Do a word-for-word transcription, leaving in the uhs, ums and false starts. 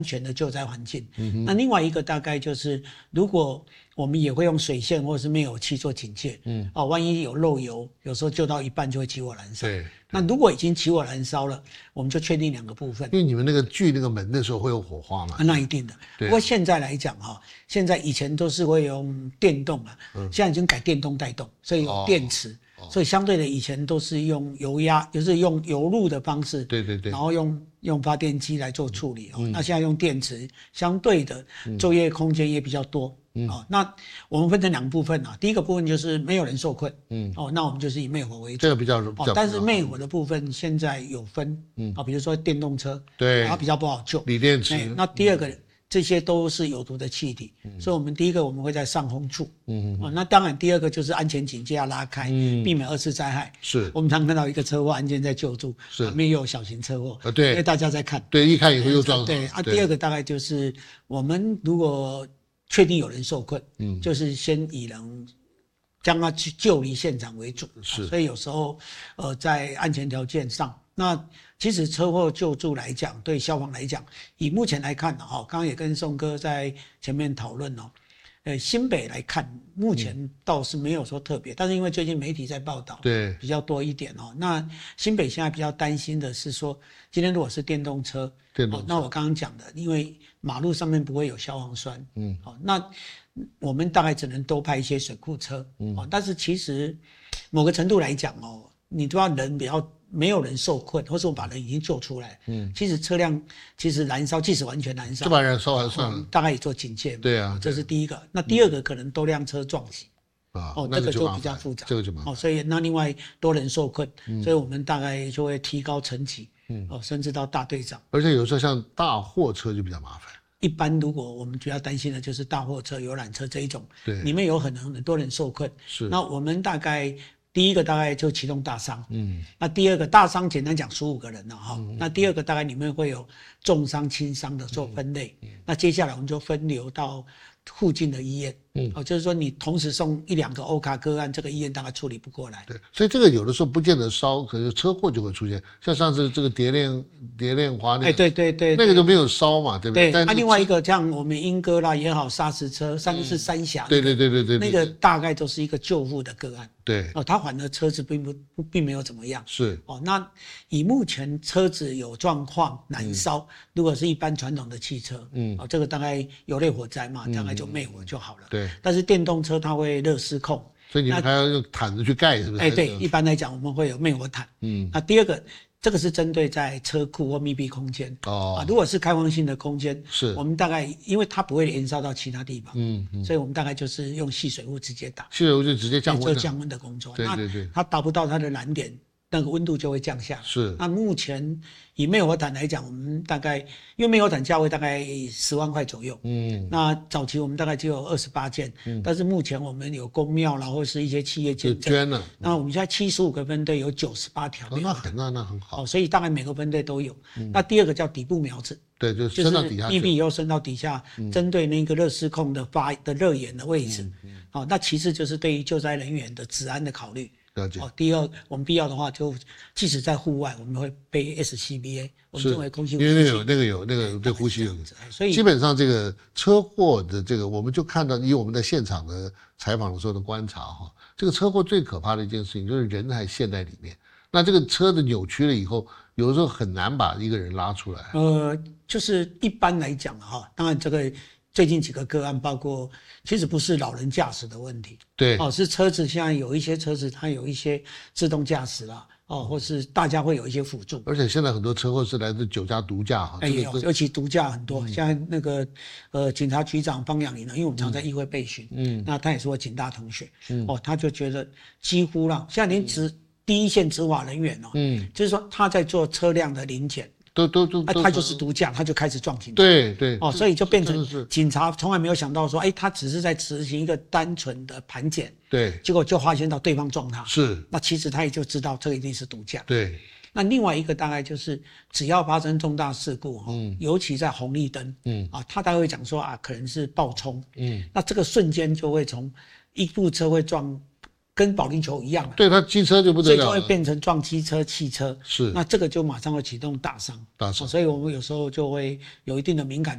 全的救灾环境。嗯、那另外一个大概就是，如果我们也会用水线或者是灭火器做警戒，嗯，哦，万一有漏油，有时候救到一半就会起火燃烧。 对， 那如果已经起火燃烧了，我们就确定两个部分。 因为你们那个锯那个门的时候会有火花嘛？ 啊、那一定的。不过现在来讲哈，现在以前都是会用电动啊，嗯、现在已经改电动带动，所以有电池。哦，所以相对的，以前都是用油压，就是用油路的方式， 对对对， 然后用用发电机来做处理。嗯、哦，那现在用电池，相对的作业空间也比较多。嗯，哦，那我们分成两部分啊，第一个部分就是没有人受困。嗯，哦，那我们就是以灭火为主， 这个比较比较。 哦，但是灭火的部分现在有分，嗯，啊、哦，比如说电动车， 对， 它比较不好救， 锂电池。 那第二个。嗯，这些都是有毒的气体，嗯、所以我们第一个我们会在上风处，嗯嗯、哦，那当然第二个就是安全警戒要拉开，嗯、避免二次灾害。 是， 我们常看到一个车祸案件在救助， 是， 旁边又有小型车祸， 啊对， 因为大家在看， 对，一看以后又撞。 对啊，第二个大概就是我们如果确定有人受困，嗯，就是先以人将他去救离现场为主， 是， 所以有时候呃在安全条件上。那其实车祸救助来讲，对消防来讲，以目前来看哈，刚刚也跟宋哥在前面讨论哦，呃，新北来看，目前倒是没有说特别，嗯、但是因为最近媒体在报道， 对， 比较多一点哦。那新北现在比较担心的是说，今天如果是电动车， 电动车， 哦、那我刚刚讲的，因为马路上面不会有消防栓，嗯，好、哦，那我们大概只能多派一些水库车，嗯，哦，但是其实某个程度来讲哦，你都要人比较。没有人受困，或是我把人已经救出来。嗯，其实车辆其实燃烧，即使完全燃烧， 就把燃烧完算了， 大概也做警戒。 对啊， 这是第一个。那第二个可能多辆车撞击。 啊、 哦，这个就比较复杂。 这个就麻烦。 哦，所以那另外多人受困，嗯、所以我们大概就会提高层级，嗯，哦，甚至到大队长。 而且有时候像大货车就比较麻烦。 一般如果我们主要担心的就是大货车、游览车这一种， 对， 里面有很很多人受困。 是。 那我们大概。第一个大概就启动大伤，嗯，那第二个大伤简单讲十五个人了哈，嗯、那第二个大概里面会有重伤、轻伤的做分类，嗯、那接下来我们就分流到附近的医院，嗯，哦，就是说你同时送一两个欧卡个案，这个医院大概处理不过来。 对，所以这个有的时候不见得烧，可是车祸就会出现，像上次这个蝶恋蝶恋花那个， 哎，对对 对, 对，那个就没有烧嘛，对不对？ 对。那、啊、另外一个像我们莺歌啦也好，砂石车，三个是三峡、 那個，对对对对对， 那个大概都是一个救护的个案。 对， 哦，他反而车子并不并没有怎么样。 是哦，那以目前车子有状况燃烧，嗯、如果是一般传统的汽车，嗯，哦，这个大概有类火灾嘛，嗯、大概就灭火就好了。 对， 但是电动车它会热失控， 所以你们还要用毯子去盖，是不是？ 哎，欸、对，一般来讲我们会有灭火毯。嗯，那第二个。这个是针对在车库或密闭空间哦、啊，如果是开放性的空间， 是我们大概因为它不会延烧到其他地方，嗯嗯，所以我们大概就是用细水雾直接打， 细水雾就直接降温， 做降温的工作。 对对对， 它达不到它的燃点，那个温度就会降下来。 是。 那目前以灭火毯来讲，我们大概因为灭火毯价位大概十万块左右，嗯，那早期我们大概只有二十八件，嗯，但是目前我们有公庙啦，或是一些企业捐捐了， 那我们现在七十五个分队有九十八条， 哦，那很那那很好， 哦，所以大概每个分队都有。嗯、那第二个叫底部苗子， 对，就是伸到底下， 密闭以后伸到底下，嗯、针对那个热失控的发的热源的位置，嗯嗯、哦，那其次就是对于救灾人员的治安的考虑。 了解。 哦，第二，我们必要的话，就即使在户外，我们会背 S C B A， 我们称为空气呼吸器， 因为那个有那个有那个对呼吸有， 所以基本上这个车祸的这个，我们就看到以我们在现场的采访的时候的观察哈，这个车祸最可怕的一件事情就是人还陷在里面，那这个车子扭曲了以后，有的时候很难把一个人拉出来。 呃，就是一般来讲哈，当然这个。最近几个个案，包括其实不是老人驾驶的问题， 对， 哦，是车子现在有一些车子它有一些自动驾驶啦，哦，或是大家会有一些辅助。 而且现在很多车祸是来自酒驾、毒驾哈， 哎有，尤其毒驾很多。嗯、现在那个呃警察局长方养林呢，因为我们常在议会备询，嗯，那他也是我警大同学，嗯，哦，他就觉得几乎啦，现在连执、嗯、第一线执法人员哦，嗯，就是说他在做车辆的临检。 都都都， 啊，他就是毒驾，他就开始撞警察。 对对， 哦，所以就变成警察从来没有想到说，哎，他只是在执行一个单纯的盘检， 对， 结果就发现到对方撞他， 是， 那其实他也就知道这个一定是毒驾。 对， 那另外一个大概就是只要发生重大事故，嗯，尤其在红绿灯，嗯，啊，他大概会讲说啊，可能是爆冲，嗯，那这个瞬间就会从一部车会撞。跟保龄球一样， 对，它机车就不得了了， 所以就会变成撞机车、汽车， 是， 那这个就马上会启动大伤， 大伤， 所以我们有时候就会有一定的敏感